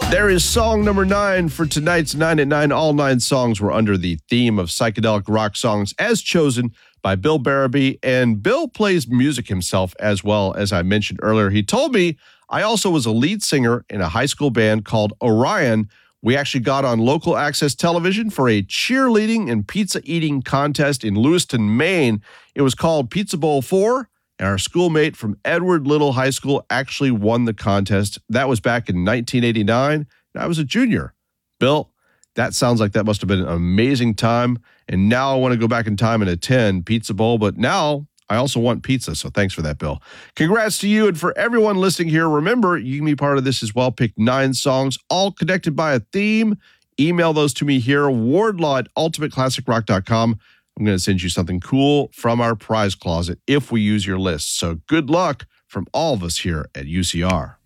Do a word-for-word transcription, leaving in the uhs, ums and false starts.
There is song number nine for tonight's nine at nine. All nine songs were under the theme of psychedelic rock songs as chosen by Bill Barabee. And Bill plays music himself as well, as I mentioned earlier. He told me I also was a lead singer in a high school band called Orion. We actually got on local access television for a cheerleading and pizza eating contest in Lewiston, Maine. It was called Pizza Bowl four. And our schoolmate from Edward Little High School actually won the contest. That was back in nineteen eighty-nine. And I was a junior. Bill, that sounds like that must have been an amazing time. And now I want to go back in time and attend Pizza Bowl. But now I also want pizza. So thanks for that, Bill. Congrats to you. And for everyone listening here, remember, you can be part of this as well. Pick nine songs, all connected by a theme. Email those to me here, wardlaw at ultimate classic rock dot com. I'm going to send you something cool from our prize closet if we use your list. So good luck from all of us here at U C R.